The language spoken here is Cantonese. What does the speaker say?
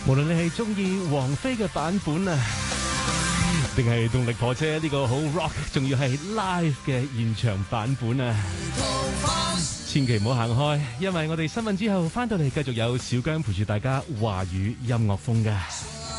無論你係中意王菲嘅版本啊，定係動力火車呢個好 rock， 仲要係 live 嘅現場版本啊，千祈唔好行開，因為我哋新聞之後翻到嚟繼續有小姜陪住大家華語音樂風嘅。